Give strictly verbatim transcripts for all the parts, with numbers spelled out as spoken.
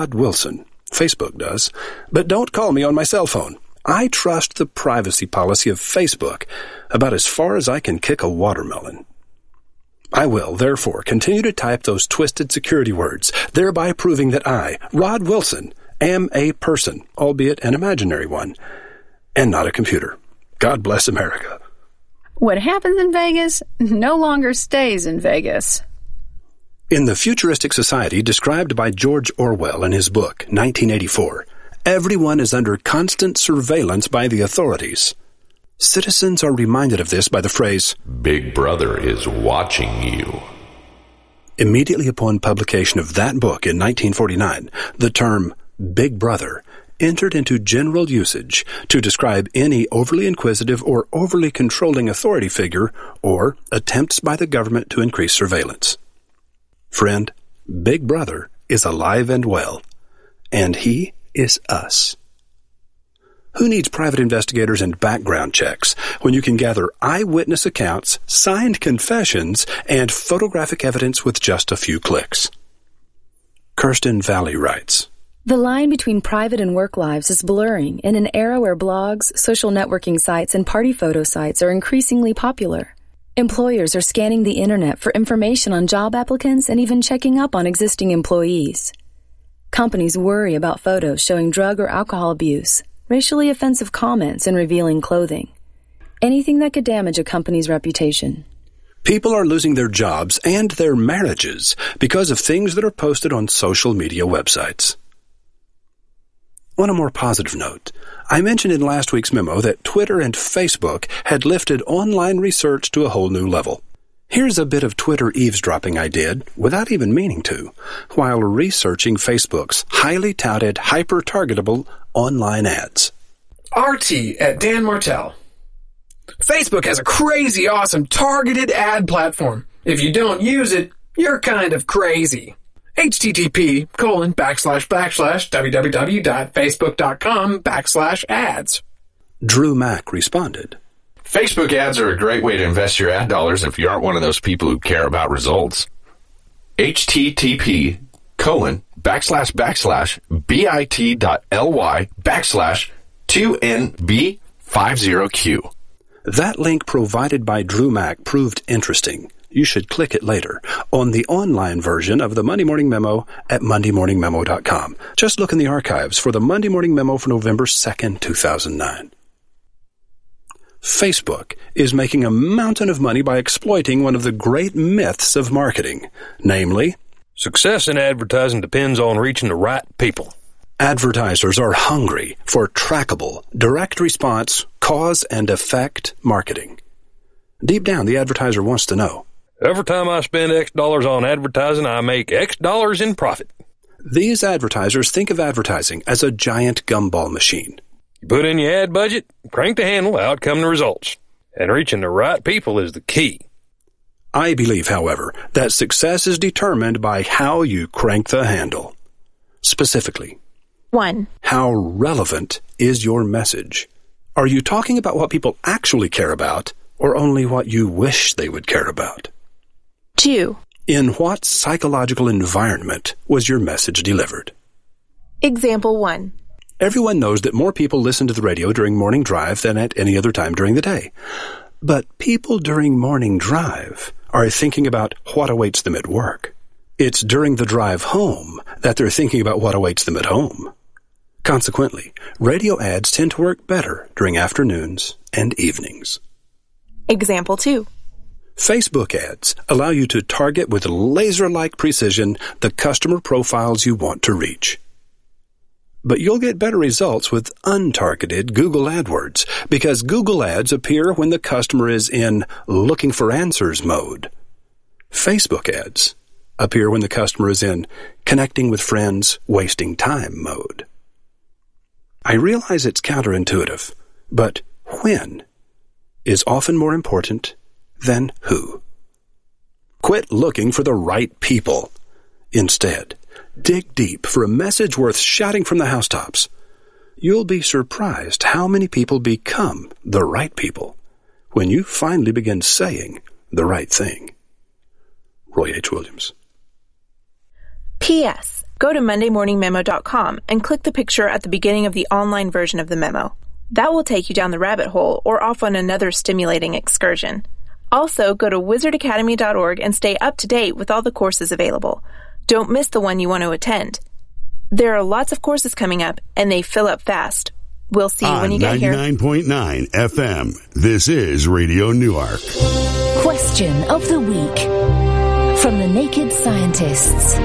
Rod Wilson. Facebook does. But don't call me on my cell phone. I trust the privacy policy of Facebook about as far as I can kick a watermelon. I will, therefore, continue to type those twisted security words, thereby proving that I, Rod Wilson, am a person, albeit an imaginary one, and not a computer. God bless America. What happens in Vegas no longer stays in Vegas. In the futuristic society described by George Orwell in his book, nineteen eighty-four, everyone is under constant surveillance by the authorities. Citizens are reminded of this by the phrase, "Big Brother is watching you." Immediately upon publication of that book in nineteen forty-nine, the term Big Brother entered into general usage to describe any overly inquisitive or overly controlling authority figure or attempts by the government to increase surveillance. Friend, Big Brother is alive and well, and he is us. Who needs private investigators and background checks when you can gather eyewitness accounts, signed confessions, and photographic evidence with just a few clicks? Kirsten Valley writes, The line between private and work lives is blurring in an era where blogs, social networking sites, and party photo sites are increasingly popular. Employers are scanning the internet for information on job applicants and even checking up on existing employees. Companies worry about photos showing drug or alcohol abuse, racially offensive comments, and revealing clothing. Anything that could damage a company's reputation. People are losing their jobs and their marriages because of things that are posted on social media websites. On a more positive note, I mentioned in last week's memo that Twitter and Facebook had lifted online research to a whole new level. Here's a bit of Twitter eavesdropping I did, without even meaning to, while researching Facebook's highly touted, hyper-targetable online ads. R T at Dan Martell. Facebook has a crazy awesome targeted ad platform. If you don't use it, you're kind of crazy. http colon backslash backslash www.facebook.com backslash ads. Drew Mack responded, Facebook ads are a great way to invest your ad dollars if you aren't one of those people who care about results. http colon backslash backslash bit.ly backslash 2nb50q. That link provided by Drew Mack proved interesting. You should click it later on the online version of the Monday Morning Memo at monday morning memo dot com. Just look in the archives for the Monday Morning Memo for November second, two thousand nine. Facebook is making a mountain of money by exploiting one of the great myths of marketing, namely, success in advertising depends on reaching the right people. Advertisers are hungry for trackable, direct response, cause and effect marketing. Deep down, the advertiser wants to know, every time I spend X dollars on advertising, I make X dollars in profit. These advertisers think of advertising as a giant gumball machine. You put in your ad budget, crank the handle, out come the results. And reaching the right people is the key. I believe, however, that success is determined by how you crank the handle. Specifically, one. How relevant is your message? Are you talking about what people actually care about, or only what you wish they would care about? Two. In what psychological environment was your message delivered? Example one. Everyone knows that more people listen to the radio during morning drive than at any other time during the day. But people during morning drive are thinking about what awaits them at work. It's during the drive home that they're thinking about what awaits them at home. Consequently, radio ads tend to work better during afternoons and evenings. Example two. Facebook ads allow you to target with laser-like precision the customer profiles you want to reach. But you'll get better results with untargeted Google AdWords because Google ads appear when the customer is in looking for answers mode. Facebook ads appear when the customer is in connecting with friends, wasting time mode. I realize it's counterintuitive, but when is often more important than who. Quit looking for the right people. Instead, dig deep for a message worth shouting from the housetops. You'll be surprised how many people become the right people when you finally begin saying the right thing. Roy H. Williams. P S. go to monday morning memo dot com and click the picture at the beginning of the online version of the memo. That will take you down the rabbit hole or off on another stimulating excursion. Also, go to wizard academy dot org and stay up to date with all the courses available. Don't miss the one you want to attend. There are lots of courses coming up, and they fill up fast. We'll see you when you get here. On ninety-nine point nine F M, this is Radio Newark. Question of the week from the Naked Scientists.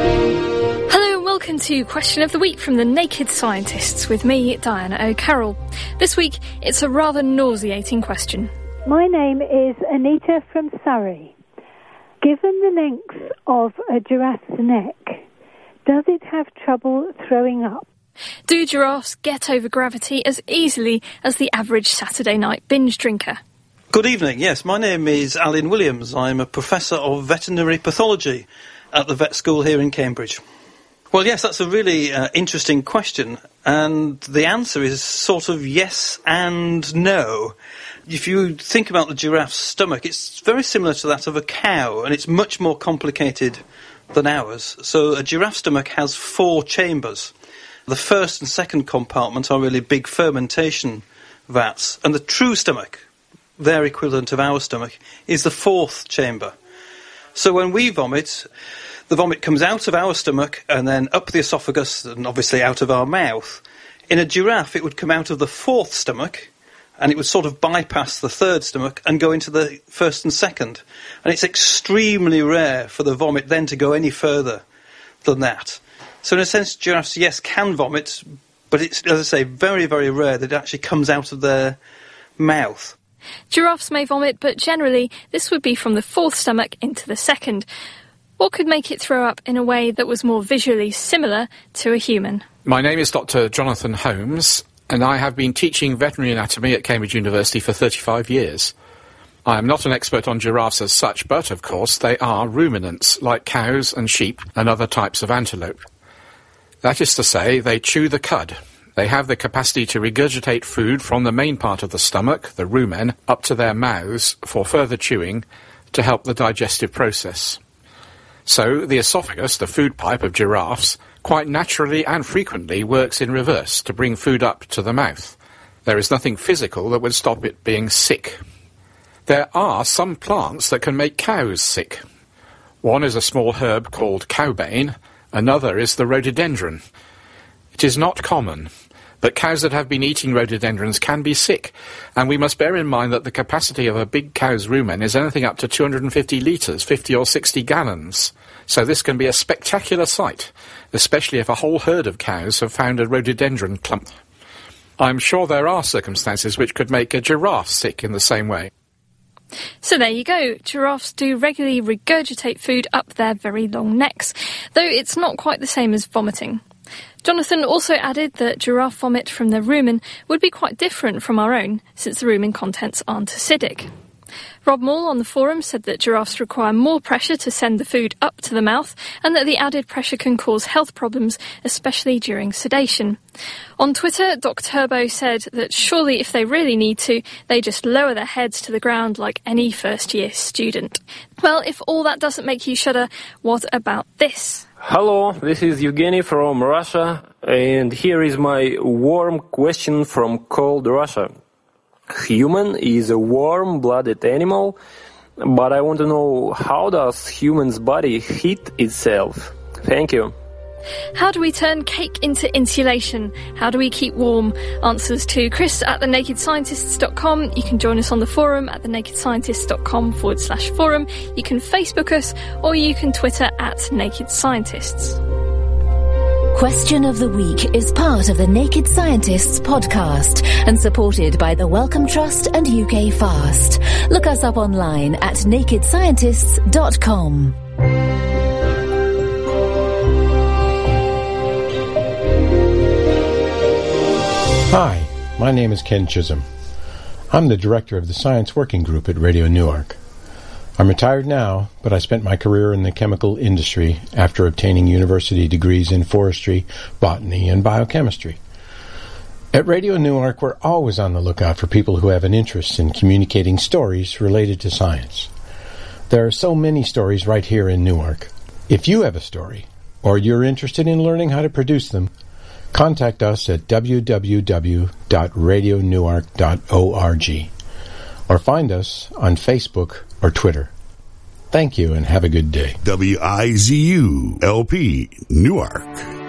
Hello and welcome to Question of the Week from the Naked Scientists with me, Diana O'Carroll. This week, it's a rather nauseating question. My name is Anita from Surrey. Given the length of a giraffe's neck, does it have trouble throwing up? Do giraffes get over gravity as easily as the average Saturday night binge drinker? Good evening. Yes, my name is Alan Williams. I'm a Professor of Veterinary Pathology at the vet school here in Cambridge. Well, yes, that's a really uh, interesting question, and the answer is sort of yes and no. If you think about the giraffe's stomach, it's very similar to that of a cow, and it's much more complicated than ours. So a giraffe stomach has four chambers. The first and second compartment are really big fermentation vats, and the true stomach, their equivalent of our stomach, is the fourth chamber. So when we vomit, the vomit comes out of our stomach and then up the esophagus and obviously out of our mouth. In a giraffe, it would come out of the fourth stomach, and it would sort of bypass the third stomach and go into the first and second. And it's extremely rare for the vomit then to go any further than that. So in a sense, giraffes, yes, can vomit, but it's, as I say, very, very rare that it actually comes out of their mouth. Giraffes may vomit, but generally this would be from the fourth stomach into the second. What could make it throw up in a way that was more visually similar to a human? My name is Doctor Jonathan Holmes, and I have been teaching veterinary anatomy at Cambridge University for thirty-five years. I am not an expert on giraffes as such, but, of course, they are ruminants, like cows and sheep and other types of antelope. That is to say, they chew the cud. They have the capacity to regurgitate food from the main part of the stomach, the rumen, up to their mouths for further chewing to help the digestive process. So the esophagus, the food pipe of giraffes, quite naturally and frequently works in reverse to bring food up to the mouth. There is nothing physical that would stop it being sick. There are some plants that can make cows sick. One is a small herb called cowbane, another is the rhododendron. It is not common, but cows that have been eating rhododendrons can be sick, and we must bear in mind that the capacity of a big cow's rumen is anything up to two hundred fifty litres, fifty or sixty gallons. So this can be a spectacular sight, especially if a whole herd of cows have found a rhododendron clump. I'm sure there are circumstances which could make a giraffe sick in the same way. So there you go. Giraffes do regularly regurgitate food up their very long necks, though it's not quite the same as vomiting. Jonathan also added that giraffe vomit from their rumen would be quite different from our own, since the rumen contents aren't acidic. Rob Moore on the forum said that giraffes require more pressure to send the food up to the mouth, and that the added pressure can cause health problems, especially during sedation. On Twitter, Doc Turbo said that surely if they really need to, they just lower their heads to the ground like any first-year student. Well, if all that doesn't make you shudder, what about this? Hello, this is Evgeny from Russia, and here is my warm question from cold Russia. Human is a warm-blooded animal, but I want to know, how does human's body heat itself? Thank you. How do we turn cake into insulation? How do we keep warm? Answers to Chris at the naked scientists dot com. You can join us on the forum at the naked scientists dot com forward slash forum. You can Facebook us, or you can Twitter at Naked Scientists. Question of the Week is part of the Naked Scientists podcast and supported by the Wellcome Trust and U K Fast. Look us up online at naked scientists dot com. Hi, my name is Ken Chisholm. I'm the director of the Science Working Group at Radio Newark. I'm retired now, but I spent my career in the chemical industry after obtaining university degrees in forestry, botany, and biochemistry. At Radio Newark, we're always on the lookout for people who have an interest in communicating stories related to science. There are so many stories right here in Newark. If you have a story, or you're interested in learning how to produce them, contact us at w w w dot radio newark dot org or find us on Facebook or Twitter. Thank you and have a good day. W I Z U L P Newark.